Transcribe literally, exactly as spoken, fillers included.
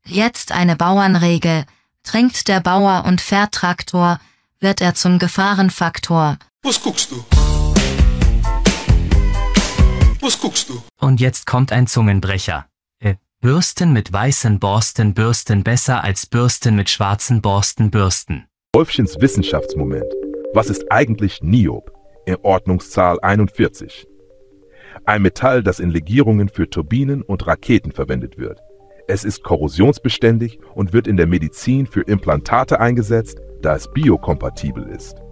Jetzt eine Bauernregel. Trinkt der Bauer und fährt Traktor, wird er zum Gefahrenfaktor. Was guckst du? Was guckst du? Und jetzt kommt ein Zungenbrecher. Äh, Bürsten mit weißen Borsten bürsten besser als Bürsten mit schwarzen Borsten bürsten. Wolfchens Wissenschaftsmoment. Was ist eigentlich Niob? In Ordnungszahl einundvierzig. Ein Metall, das in Legierungen für Turbinen und Raketen verwendet wird. Es ist korrosionsbeständig und wird in der Medizin für Implantate eingesetzt, da es biokompatibel ist.